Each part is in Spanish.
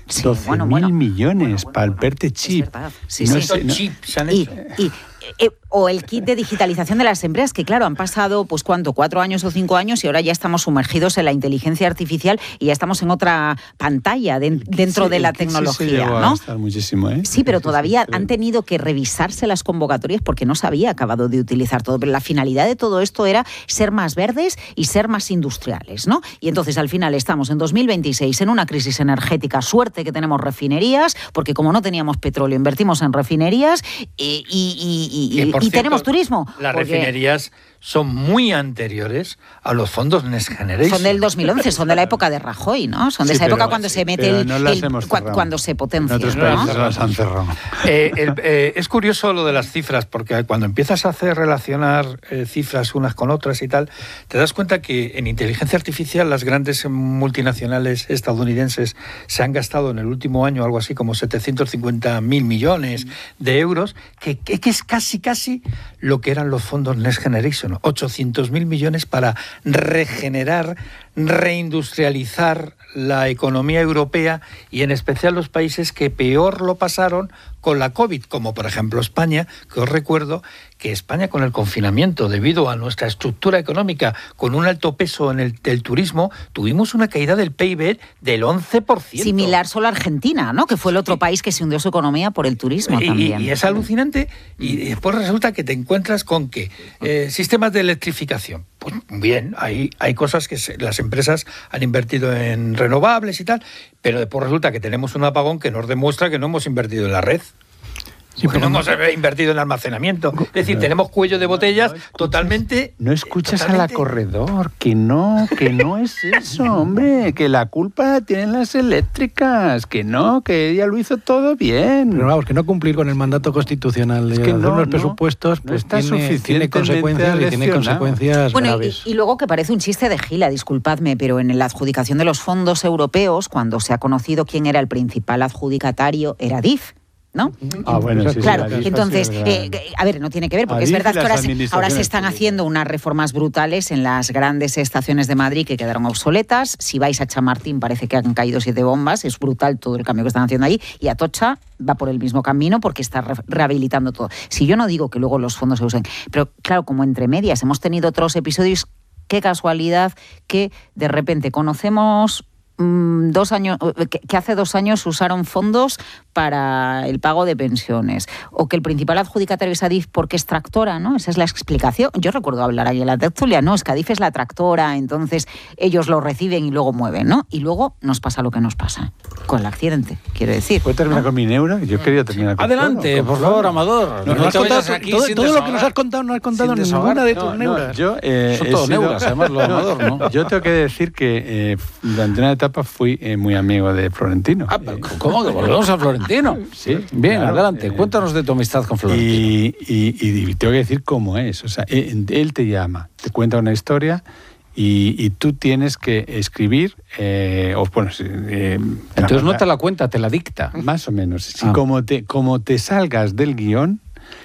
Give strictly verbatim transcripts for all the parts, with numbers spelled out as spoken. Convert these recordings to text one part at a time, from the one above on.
Sí, doce mil bueno, bueno, millones bueno, bueno, para el bueno, PERTE chip. Sí, no sí. sé, no. Chip se han Y, hecho. y, eh, o el kit de digitalización de las empresas, que claro, han pasado, pues ¿cuánto? Cuatro años o cinco años y ahora ya estamos sumergidos en la inteligencia artificial y ya estamos en otra pantalla de, dentro Sí, de la el kit sí tecnología, se llegó a ¿no? gastar muchísimo, ¿eh? Sí, pero Sí, todavía sí, sí. han tenido que revisarse las convocatorias porque no se había acabado de utilizar todo. Pero la finalidad de todo esto era ser más verdes y ser más industriales, ¿no? Y entonces al final estamos en dos mil veintiséis en una crisis energética. Suerte que tenemos refinerías, porque como no teníamos petróleo, invertimos en refinerías y, y, y, y, y cierto, tenemos turismo. Las porque refinerías son muy anteriores a los fondos Next Generation. son del dos mil once, son de la época de Rajoy, ¿no? Son de Sí, esa pero- época cuando se mete pero el, no las el- hemos cua- cerrado. cuando se potencia, En otros ¿no? países las han cerrado. Eh, el, eh, es curioso lo de las cifras, porque cuando empiezas a hacer relacionar eh, cifras unas con otras y tal, te das cuenta que en inteligencia artificial las grandes multinacionales estadounidenses se han gastado en el último año algo así como setecientos cincuenta mil millones de euros, que, que, que es casi casi lo que eran los fondos Next Generation, ochocientos mil millones para regenerar, reindustrializar la economía europea y en especial los países que peor lo pasaron con la COVID, como por ejemplo España, que os recuerdo que España con el confinamiento, debido a nuestra estructura económica, con un alto peso en el del turismo, tuvimos una caída del P I B del once por ciento. Similar solo a Argentina, ¿no? Que fue el otro país que se hundió su economía por el turismo Y, también. y es alucinante, y después resulta que te encuentras con que eh, sistemas de electrificación. Pues bien, hay, hay cosas que se, las empresas han invertido en renovables y tal, pero después resulta que tenemos un apagón que nos demuestra que no hemos invertido en la red. Sí, porque no hemos invertido en almacenamiento. Es decir, tenemos cuello de botellas no, no escuchas, totalmente... No escuchas totalmente... al acogedor, que no, que no es eso, hombre, que la culpa la tienen las eléctricas, que no, que ella lo hizo todo bien. Pero vamos, que no cumplir con el mandato constitucional de es que hacer no, los presupuestos, no, pues no tiene, tiene consecuencias y tiene consecuencias bueno, graves. Y, y luego que parece un chiste de gila, disculpadme, pero en la adjudicación de los fondos europeos, cuando se ha conocido quién era el principal adjudicatario, era D I F. ¿No? Ah, bueno, sí, claro, sí, entonces, sí, eh, a ver, no tiene que ver, porque es verdad que ahora se, ahora se están públicas. haciendo unas reformas brutales en las grandes estaciones de Madrid que quedaron obsoletas. Si vais a Chamartín parece que han caído siete bombas, es brutal todo el cambio que están haciendo ahí, y Atocha va por el mismo camino porque está re- rehabilitando todo. Si yo no digo que luego los fondos se usen, pero claro, como entre medias hemos tenido otros episodios, qué casualidad que de repente conocemos... Dos años, que hace dos años usaron fondos para el pago de pensiones, o que el principal adjudicatario es Adif porque es tractora, ¿no? Esa es la explicación. Yo recuerdo hablar ahí en la tertulia, no, es que Adif es la tractora, entonces ellos lo reciben y luego mueven, ¿no? Y luego nos pasa lo que nos pasa con el accidente, quiero decir. ¿Puedo terminar ¿no? con mi neura? Yo quería terminar con Adelante, todo, por favor, Amador. No, no, no has contado, aquí todo, todo lo que nos has contado no has contado ninguna de tus no, neuras. No, yo, eh, Son todo sido, neuras, además, lo no, Amador, ¿no? Yo tengo que decir que eh, durante una etapa fui eh, muy amigo de Florentino. Ah, eh, ¿Cómo que volvemos a Florentino? Sí. Bien, claro, adelante. Eh, Cuéntanos de tu amistad con Florentino. Y, y, y tengo que decir cómo es. O sea, él, él te llama, te cuenta una historia y, y tú tienes que escribir, eh, o bueno, eh, entonces no te la cuenta, te la dicta. Más o menos. Si ah. como, te, como te salgas del guión,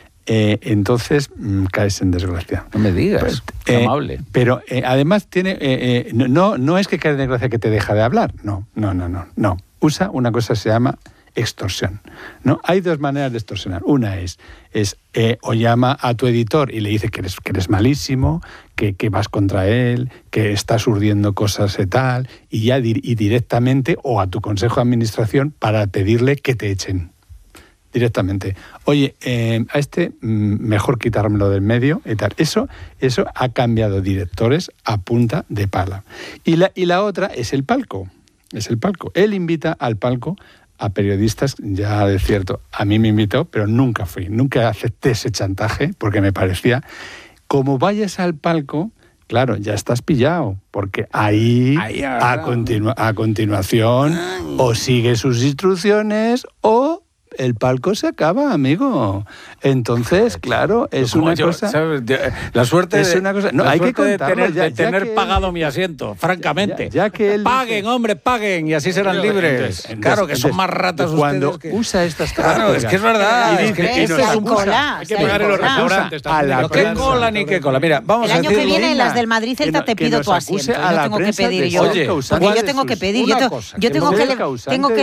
eh, entonces mmm, caes en desgracia. No me digas, pues, eh, amable. Pero eh, además tiene, eh, eh, no, no es que caes en desgracia que te deja de hablar, no, no, no, no, no. Usa una cosa que se llama extorsión, ¿no? Hay dos maneras de extorsionar. Una es, es eh, o llama a tu editor y le dice que eres, que eres malísimo, que, que vas contra él, que estás urdiendo cosas y tal, y ya di- y directamente, o a tu consejo de administración para pedirle que te echen. Directamente. Oye, eh, a este mm, mejor quitármelo del medio y tal. Eso, eso ha cambiado directores a punta de pala. Y la, y la otra es el palco. Es el palco. Él invita al palco a periodistas, ya de cierto, a mí me invitó, pero nunca fui, nunca acepté ese chantaje, porque me parecía, como vayas al palco, claro, ya estás pillado, porque ahí, ahí a, continu- a continuación, Ay. o sigue sus instrucciones, o el palco se acaba, amigo. Entonces, claro, es una yo, cosa... ¿sabes? La suerte, es de, una cosa, no, la hay suerte que de tener, ya, de tener ya pagado él, mi asiento, francamente. Ya, ya que él paguen, dice, hombre, paguen, y así serán entonces, libres. Entonces, claro, que son entonces, más ratas cuando ustedes. Que... usa estas Claro, es que es verdad. Y es que dice, esto si es hay un cola, Hay si que hay pagar en los cola. restaurantes. A la no, qué cola ni qué cola. Mira, vamos el a año decir... que viene venga, las del Madrid Celta que te pido nos tu acuse asiento. a Yo la tengo que prensa pedir de yo. ser causante Porque yo de tengo que sus- pedir. una Yo tengo, cosa, yo que tengo no que, ser le- causante tengo que de